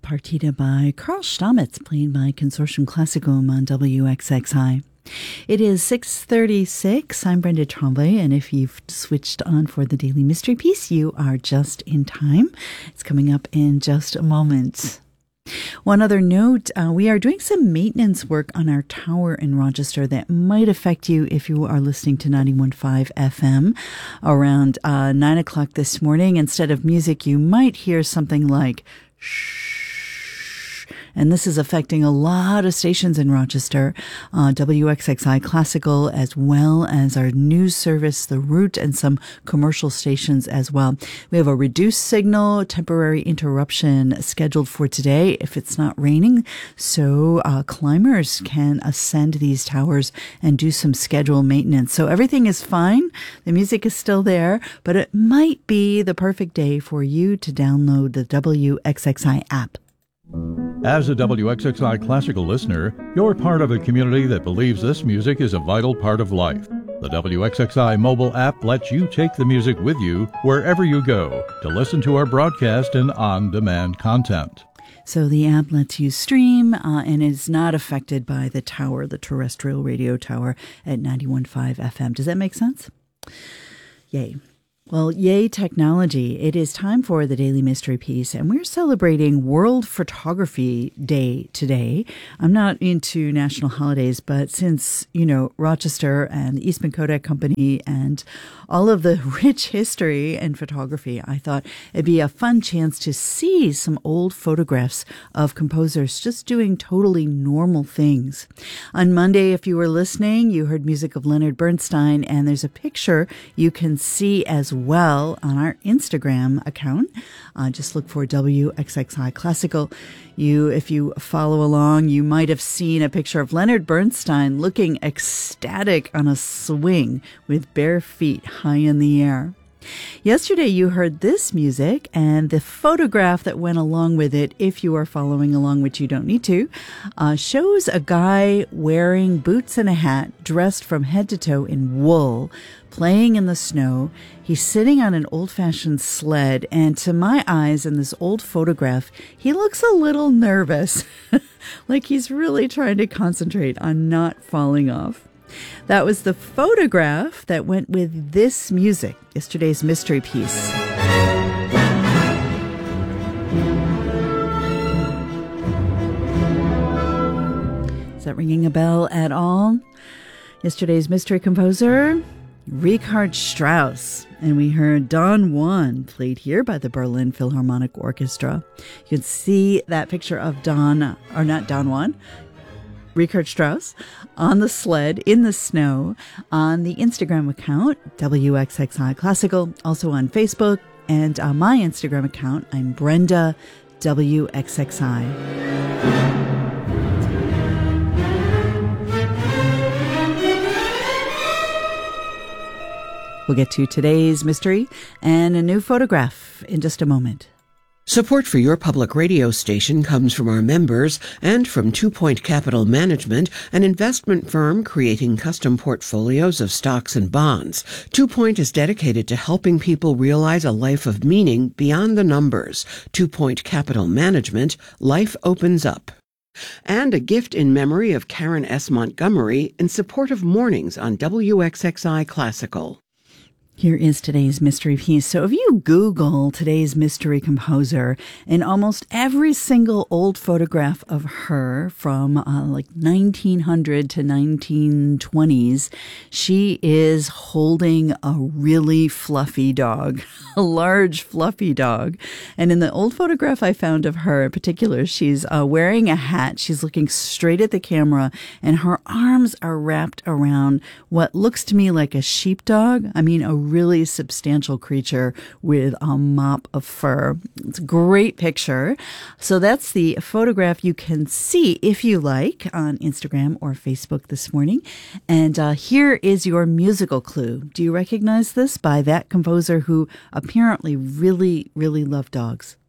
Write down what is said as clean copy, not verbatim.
Partita by Karl Stamitz, played by Consortium Classicum on WXXI. It is 6:36. I'm Brenda Tremblay, and if you've switched on for the Daily Mystery Piece, you are just in time. It's coming up in just a moment. One other note, we are doing some maintenance work on our tower in Rochester that might affect you if you are listening to 91.5 FM around 9 o'clock this morning. Instead of music, you might hear something like shh. And this is affecting a lot of stations in Rochester, WXXI Classical, as well as our news service, The Root, and some commercial stations as well. We have a reduced signal, temporary interruption scheduled for today if it's not raining. So climbers can ascend these towers and do some scheduled maintenance. So everything is fine. The music is still there, but it might be the perfect day for you to download the WXXI app. As a WXXI Classical listener, you're part of a community that believes this music is a vital part of life. The WXXI mobile app lets you take the music with you wherever you go to listen to our broadcast and on-demand content. So the app lets you stream and is not affected by the tower, the terrestrial radio tower at 91.5 FM. Does that make sense? Yay. Well, yay technology. It is time for the Daily Mystery Piece, and we're celebrating World Photography Day today. I'm not into national holidays, but since, Rochester and the Eastman Kodak Company and all of the rich history in photography, I thought it'd be a fun chance to see some old photographs of composers just doing totally normal things. On Monday, if you were listening, you heard music of Leonard Bernstein, and there's a picture you can see as well on our Instagram account. Just look for WXXI Classical. If you follow along, you might have seen a picture of Leonard Bernstein looking ecstatic on a swing with bare feet high in the air. Yesterday, you heard this music, and the photograph that went along with it, if you are following along, which you don't need to, shows a guy wearing boots and a hat, dressed from head to toe in wool, playing in the snow. He's sitting on an old-fashioned sled, and to my eyes in this old photograph, he looks a little nervous, like he's really trying to concentrate on not falling off. That was the photograph that went with this music, yesterday's mystery piece. Is that ringing a bell at all? Yesterday's mystery composer, Richard Strauss. And we heard Don Juan, played here by the Berlin Philharmonic Orchestra. You can see that picture of Richard Strauss on the sled in the snow on the Instagram account, WXXI Classical, also on Facebook, and on my Instagram account, I'm Brenda WXXI. We'll get to today's mystery and a new photograph in just a moment. Support for your public radio station comes from our members and from 2 Point Capital Management, an investment firm creating custom portfolios of stocks and bonds. 2 Point is dedicated to helping people realize a life of meaning beyond the numbers. 2 Point Capital Management, life opens up. And a gift in memory of Karen S. Montgomery in support of mornings on WXXI Classical. Here is today's mystery piece. So if you Google today's mystery composer, in almost every single old photograph of her from like 1900 to 1920s, she is holding a really fluffy dog, a large fluffy dog. And in the old photograph I found of her in particular, she's wearing a hat. She's looking straight at the camera, and her arms are wrapped around what looks to me like a sheepdog. I mean, a really substantial creature with a mop of fur. It's a great picture. So that's the photograph you can see, if you like, on Instagram or Facebook this morning. And here is your musical clue. Do you recognize this by that composer who apparently really, really loved dogs?